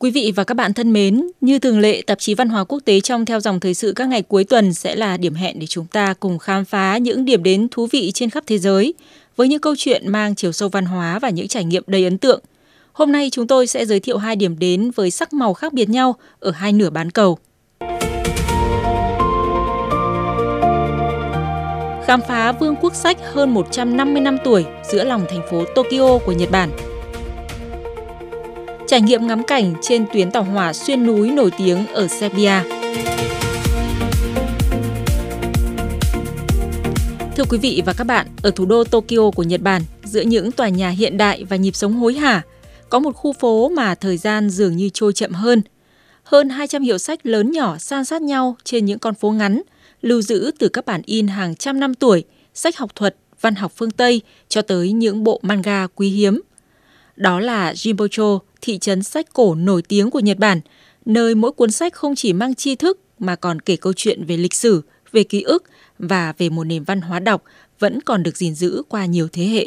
Quý vị và các bạn thân mến, như thường lệ, tạp chí Văn hóa Quốc tế trong theo dòng thời sự các ngày cuối tuần sẽ là điểm hẹn để chúng ta cùng khám phá những điểm đến thú vị trên khắp thế giới với những câu chuyện mang chiều sâu văn hóa và những trải nghiệm đầy ấn tượng. Hôm nay chúng tôi sẽ giới thiệu 2 điểm đến với sắc màu khác biệt nhau ở hai nửa bán cầu. Khám phá vương quốc sách hơn 150 năm tuổi giữa lòng thành phố Tokyo của Nhật Bản. Trải nghiệm ngắm cảnh trên tuyến tàu hỏa xuyên núi nổi tiếng ở Serbia. Thưa quý vị và các bạn, ở thủ đô Tokyo của Nhật Bản, giữa những tòa nhà hiện đại và nhịp sống hối hả, có một khu phố mà thời gian dường như trôi chậm hơn. Hơn 200 hiệu sách lớn nhỏ san sát nhau trên những con phố ngắn, lưu giữ từ các bản in hàng trăm năm tuổi, sách học thuật, văn học phương Tây cho tới những bộ manga quý hiếm. Đó là Jimbocho, thị trấn sách cổ nổi tiếng của Nhật Bản, nơi mỗi cuốn sách không chỉ mang tri thức mà còn kể câu chuyện về lịch sử, về ký ức và về một nền văn hóa đọc vẫn còn được gìn giữ qua nhiều thế hệ.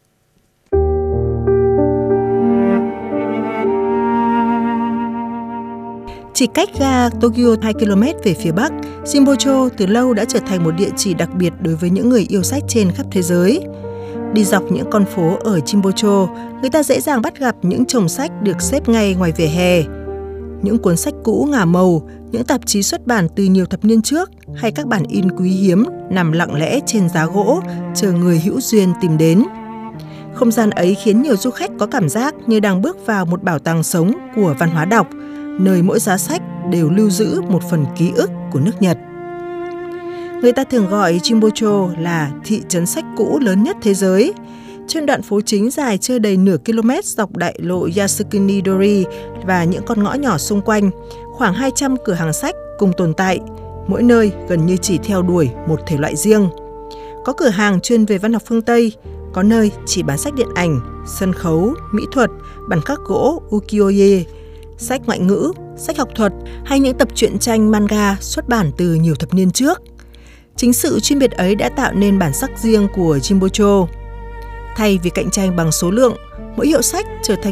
Chỉ cách ga Tokyo 2 km về phía Bắc, Jimbocho từ lâu đã trở thành một địa chỉ đặc biệt đối với những người yêu sách trên khắp thế giới. Đi dọc những con phố ở Jimbocho, người ta dễ dàng bắt gặp những chồng sách được xếp ngay ngoài vỉa hè. Những cuốn sách cũ ngả màu, những tạp chí xuất bản từ nhiều thập niên trước hay các bản in quý hiếm nằm lặng lẽ trên giá gỗ, chờ người hữu duyên tìm đến. Không gian ấy khiến nhiều du khách có cảm giác như đang bước vào một bảo tàng sống của văn hóa đọc, nơi mỗi giá sách đều lưu giữ một phần ký ức của nước Nhật. Người ta thường gọi Jimbocho là thị trấn sách cũ lớn nhất thế giới. Trên đoạn phố chính dài chưa đầy nửa km dọc đại lộ Yasukuni-dori và những con ngõ nhỏ xung quanh, khoảng 200 cửa hàng sách cùng tồn tại, mỗi nơi gần như chỉ theo đuổi một thể loại riêng. Có cửa hàng chuyên về văn học phương Tây, có nơi chỉ bán sách điện ảnh, sân khấu, mỹ thuật, bản khắc gỗ ukiyo-e, sách ngoại ngữ, sách học thuật hay những tập truyện tranh manga xuất bản từ nhiều thập niên trước. Chính sự chuyên biệt ấy đã tạo nên bản sắc riêng của Jimbocho. Thay vì cạnh tranh bằng số lượng, mỗi hiệu sách trở thành